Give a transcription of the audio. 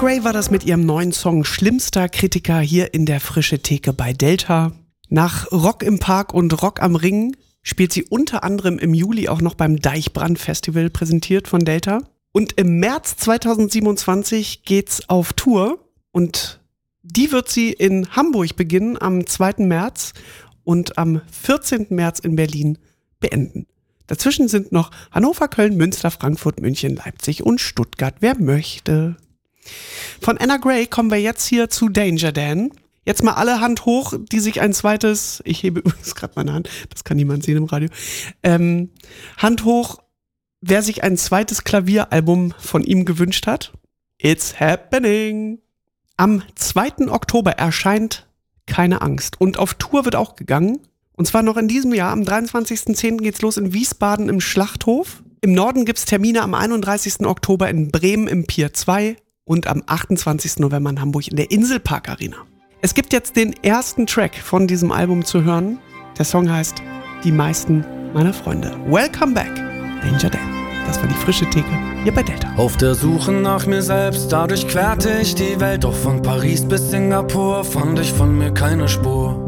Gray war das mit ihrem neuen Song Schlimmster Kritiker hier in der Frische Theke bei Delta. Nach Rock im Park und Rock am Ring spielt sie unter anderem im Juli auch noch beim Deichbrand Festival, präsentiert von Delta. Und im März 2027 geht's auf Tour und die wird sie in Hamburg beginnen am 2. März und am 14. März in Berlin beenden. Dazwischen sind noch Hannover, Köln, Münster, Frankfurt, München, Leipzig und Stuttgart. Wer möchte? Von Anna Gray kommen wir jetzt hier zu Danger Dan. Jetzt mal alle Hand hoch, die sich ein zweites, ich hebe übrigens gerade meine Hand, das kann niemand sehen im Radio, Hand hoch, wer sich ein zweites Klavieralbum von ihm gewünscht hat. It's happening! Am 2. Oktober erscheint Keine Angst und auf Tour wird auch gegangen. Und zwar noch in diesem Jahr, am 23.10. geht's los in Wiesbaden im Schlachthof. Im Norden gibt's Termine am 31. Oktober in Bremen im Pier 2 und am 28. November in Hamburg in der Inselpark Arena. Es gibt jetzt den ersten Track von diesem Album zu hören. Der Song heißt Die meisten meiner Freunde. Welcome back, Danger Dan. Das war die Frische Theke hier bei Delta. Auf der Suche nach mir selbst, dadurch querte ich die Welt. Doch von Paris bis Singapur fand ich von mir keine Spur.